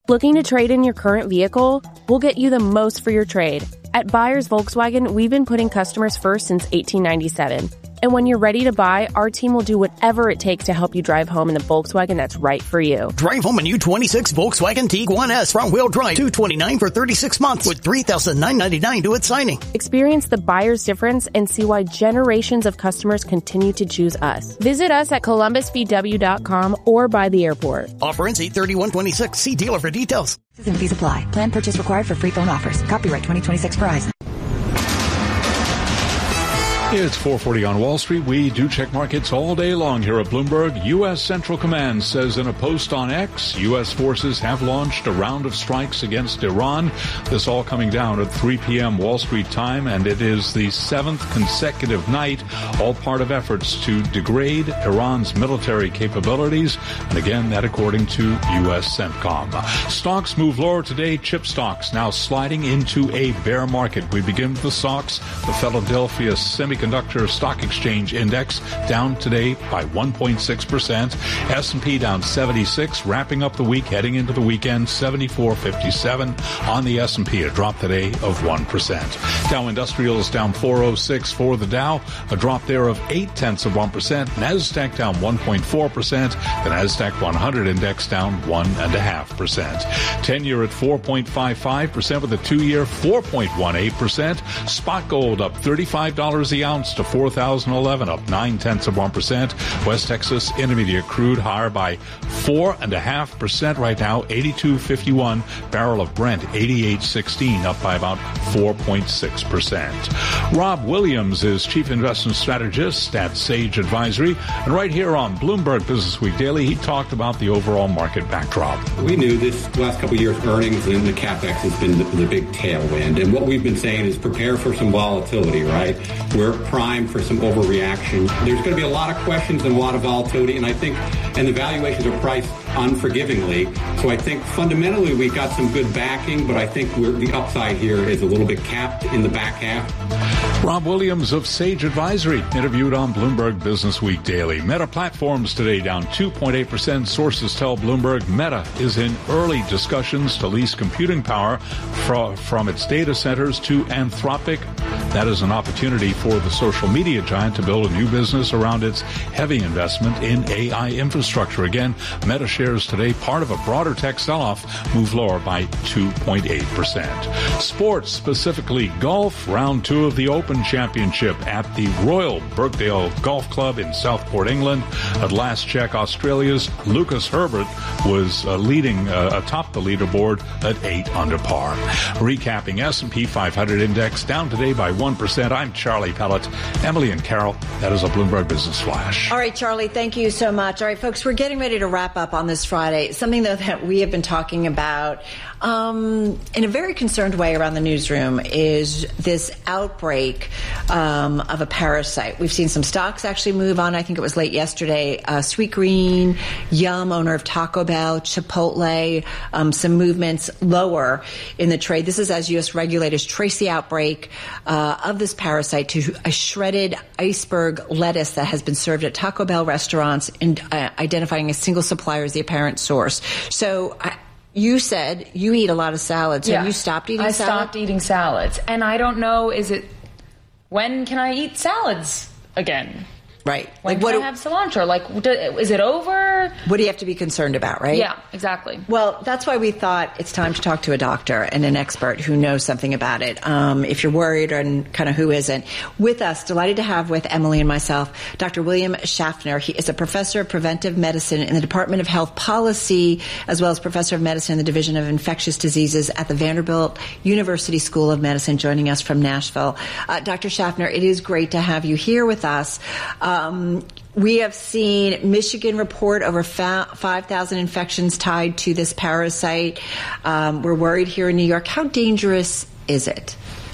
Looking to trade in your current vehicle? We'll get you the most for your trade. At Buyers Volkswagen, we've been putting customers first since 1897. And when you're ready to buy, our team will do whatever it takes to help you drive home in the Volkswagen that's right for you. Drive home a new 26 Volkswagen Tiguan S front-wheel drive, $229 for 36 months with $3,999 due at signing. Experience the buyer's difference and see why generations of customers continue to choose us. Visit us at columbusvw.com or by the airport. Offer ends 8/31/26. See dealer for details. Fees apply. Plan purchase required for free phone offers. Copyright 2026 Verizon. It's 4:40 on Wall Street. We do check markets all day long here at Bloomberg. U.S. Central Command says in a post on X, U.S. forces have launched a round of strikes against Iran. This all coming down at 3 p.m. Wall Street time, and it is the 7th consecutive night, all part of efforts to degrade Iran's military capabilities. And again, that according to U.S. CENTCOM. Stocks move lower today. Chip stocks now sliding into a bear market. We begin with the SOX, the Philadelphia Semiconductor Stock Exchange Index, down today by 1.6%. S&P down 76, wrapping up the week, heading into the weekend, 74.57 on the S&P, a drop today of 1%. Dow Industrials down 406 for the Dow, a drop there of 0.8%. NASDAQ down 1.4%. The NASDAQ 100 index down 1.5%. 10-year at 4.55%, with the 2-year 4.18%. Spot gold up $35 a ounce to $4,011, up 0.9%. West Texas Intermediate crude higher by 4.5% right now, 82.51. Barrel of Brent 88.16, up by about 4.6%. Rob Williams is Chief Investment Strategist at Sage Advisory, and right here on Bloomberg Business Week Daily, he talked about the overall market backdrop. We knew this last couple of years' earnings and the CapEx has been the big tailwind, and what we've been saying is prepare for some volatility, right? We're primed for some overreaction. There's going to be a lot of questions and a lot of volatility, and I think, and the valuations are priced unforgivingly. So I think fundamentally we got some good backing, but I think the upside here is a little bit capped in the back half. Rob Williams of Sage Advisory, interviewed on Bloomberg Business Week Daily. Meta Platforms today down 2.8%. Sources tell Bloomberg Meta is in early discussions to lease computing power from its data centers to Anthropic. That is an opportunity for the social media giant to build a new business around its heavy investment in AI infrastructure. Again, Meta shares today, part of a broader tech sell-off, move lower by 2.8%. Sports, specifically golf, round 2 of the Open Championship at the Royal Birkdale Golf Club in Southport, England. At last check, Australia's Lucas Herbert was leading atop the leaderboard at 8 under par. Recapping, S&P 500 index down today by 1%. I'm Charlie Pellet. Emily and Carol, that is a Bloomberg Business Flash. All right, Charlie, thank you so much. All right, folks, we're getting ready to wrap up on this Friday. Something that we have been talking about in a very concerned way around the newsroom is this outbreak of a parasite. We've seen some stocks actually move on. I think it was late yesterday. Sweetgreen, Yum, owner of Taco Bell, Chipotle, some movements lower in the trade. This is as U.S. regulators trace the outbreak of this parasite to a shredded iceberg lettuce that has been served at Taco Bell restaurants, and identifying a single supplier as the apparent source. So you said you eat a lot of salads. Yeah. Have you stopped eating salads? I stopped eating salads. And I don't know, when can I eat salads again? Right. When can I have cilantro? Is it over? What do you have to be concerned about, right? Yeah, exactly. Well, that's why we thought it's time to talk to a doctor and an expert who knows something about it. If you're worried, and kind of who isn't. With us, delighted to have with Emily and myself, Dr. William Schaffner. He is a professor of preventive medicine in the Department of Health Policy, as well as professor of medicine in the Division of Infectious Diseases at the Vanderbilt University School of Medicine, joining us from Nashville. Dr. Schaffner, it is great to have you here with us. We have seen Michigan report over 5,000 infections tied to this parasite. We're worried here in New York. How dangerous is it?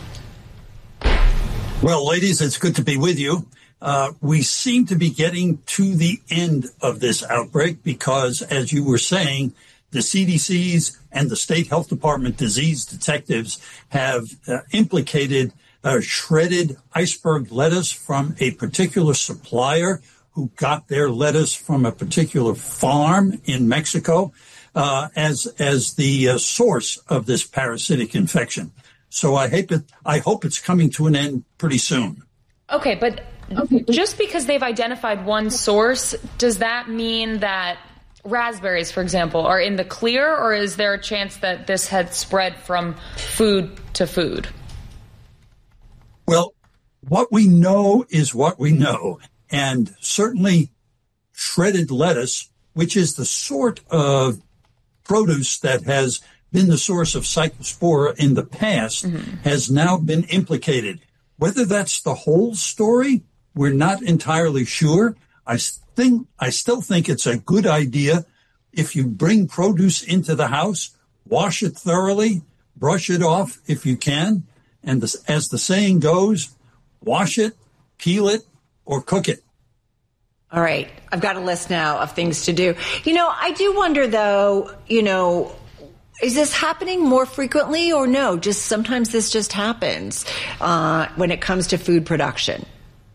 Well, ladies, it's good to be with you. We seem to be getting to the end of this outbreak because, as you were saying, the CDC's and the state health department disease detectives have implicated shredded iceberg lettuce from a particular supplier who got their lettuce from a particular farm in Mexico. as the source of this parasitic infection. So I hope it's coming to an end pretty soon. Okay, but just because they've identified one source, does that mean that raspberries, for example, are in the clear, or is there a chance that this had spread from food to food? Well, what we know is what we know. And certainly shredded lettuce, which is the sort of produce that has been the source of Cyclospora in the past, has now been implicated. Whether that's the whole story, we're not entirely sure. I still think it's a good idea if you bring produce into the house, wash it thoroughly, brush it off if you can, and as the saying goes, wash it, peel it, or cook it. All right. I've got a list now of things to do. I do wonder, though, is this happening more frequently or no? Just sometimes this just happens when it comes to food production.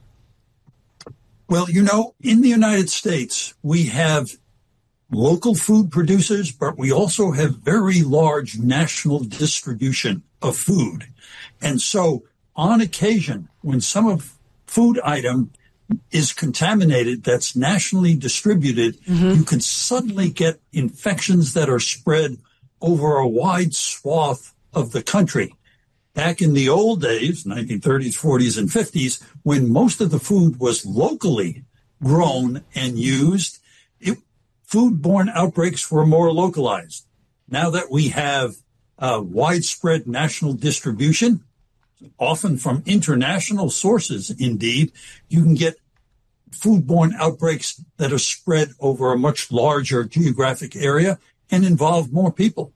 Well, in the United States, we have local food producers, but we also have very large national distribution of food. And so on occasion, when some food item is contaminated that's nationally distributed, you can suddenly get infections that are spread over a wide swath of the country. Back in the old days, 1930s, 40s, and 50s, when most of the food was locally grown and used, foodborne outbreaks were more localized. Now that we have widespread national distribution, often from international sources, indeed, you can get foodborne outbreaks that are spread over a much larger geographic area and involve more people.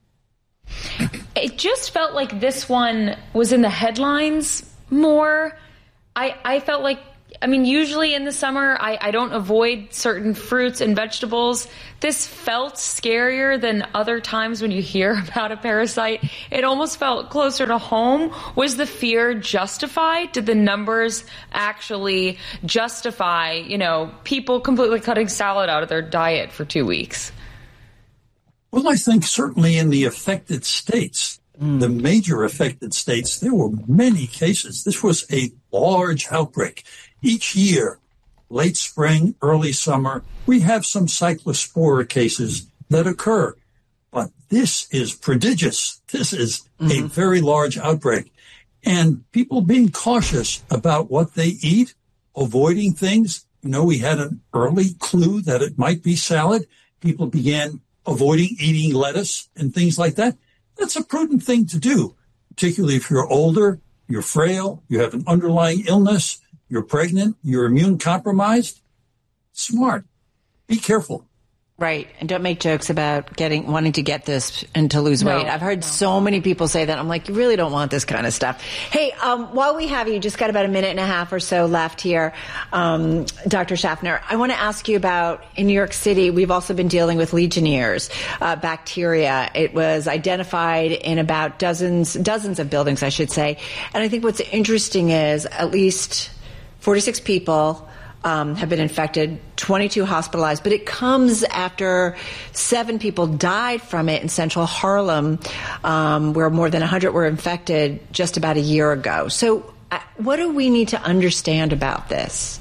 It just felt like this one was in the headlines more. I felt like, usually in the summer, I don't avoid certain fruits and vegetables. This felt scarier than other times when you hear about a parasite. It almost felt closer to home. Was the fear justified? Did the numbers actually justify, people completely cutting salad out of their diet for 2 weeks? Well, I think certainly in the affected states, the major affected states, there were many cases. This was a large outbreak. Each year, late spring, early summer, we have some Cyclospora cases that occur. But this is prodigious. This is a very large outbreak. And people being cautious about what they eat, avoiding things. We had an early clue that it might be salad. People began avoiding eating lettuce and things like that. That's a prudent thing to do, particularly if you're older, you're frail, you have an underlying illness, you're pregnant, you're immune compromised. Smart. Be careful. Right. And don't make jokes about wanting to get this and to lose weight. I've heard so many people say that. I'm like, you really don't want this kind of stuff. Hey, while we have you, just got about a minute and a half or so left here, Dr. Schaffner, I want to ask you about, in New York City, we've also been dealing with Legionnaires bacteria. It was identified in about dozens of buildings, I should say. And I think what's interesting is at least 46 people have been infected, 22 hospitalized, but it comes after 7 people died from it in central Harlem, where more than 100 were infected just about a year ago. So what do we need to understand about this?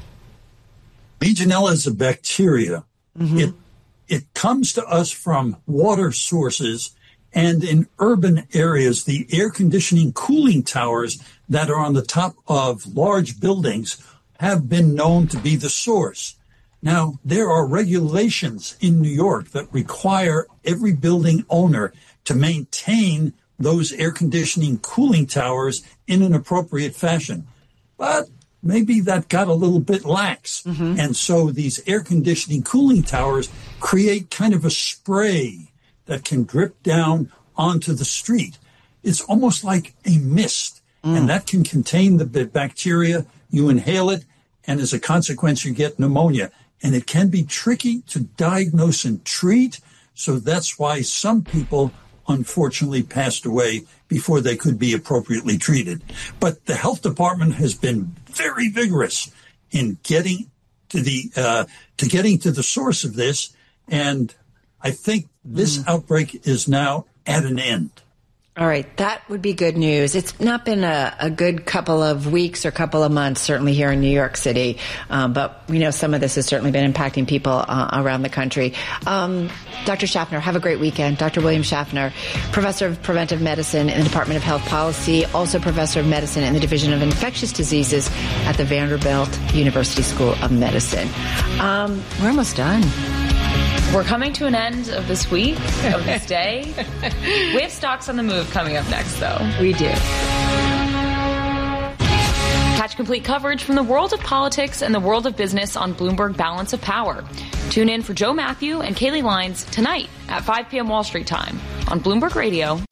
Legionella is a bacteria. It comes to us from water sources, and in urban areas, the air conditioning cooling towers that are on the top of large buildings have been known to be the source. Now, there are regulations in New York that require every building owner to maintain those air conditioning cooling towers in an appropriate fashion. But maybe that got a little bit lax. And so these air conditioning cooling towers create kind of a spray that can drip down onto the street. It's almost like a mist, and that can contain the bacteria. You inhale it, and as a consequence, you get pneumonia. And it can be tricky to diagnose and treat, so that's why some people unfortunately passed away before they could be appropriately treated. But the health department has been very vigorous in getting to the source of this, and I think This outbreak is now at an end. All right, that would be good news. It's not been a good couple of weeks or couple of months, certainly here in New York City, but we know some of this has certainly been impacting people around the country. Dr. Schaffner, have a great weekend. Dr. William Schaffner, Professor of Preventive Medicine in the Department of Health Policy, also Professor of Medicine in the Division of Infectious Diseases at the Vanderbilt University School of Medicine. We're almost done. We're coming to an end of this week, of this day. We have Stocks on the Move coming up next, though. We do. Catch complete coverage from the world of politics and the world of business on Bloomberg Balance of Power. Tune in for Joe Matthew and Kaylee Lines tonight at 5 p.m. Wall Street time on Bloomberg Radio.